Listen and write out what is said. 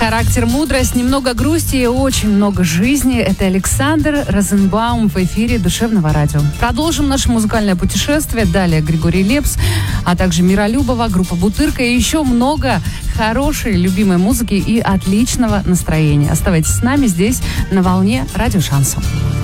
Характер, мудрость, немного грусти и очень много жизни. Это Александр Розенбаум в эфире Душевного радио. Продолжим наше музыкальное путешествие. Далее Григорий Лепс, а также Миролюбова, группа Бутырка и еще много хорошей, любимой музыки и отличного настроения. Оставайтесь с нами здесь на волне Радио Шансон.